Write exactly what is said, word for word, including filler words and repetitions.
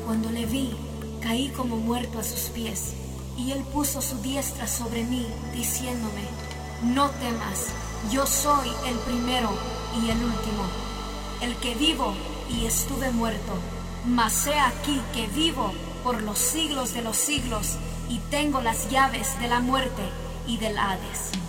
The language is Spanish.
Cuando le vi, caí como muerto a sus pies, y él puso su diestra sobre mí, diciéndome: no temas, yo soy el primero y el último, el que vivo y estuve muerto, mas he aquí que vivo por los siglos de los siglos, y tengo las llaves de la muerte y del Hades.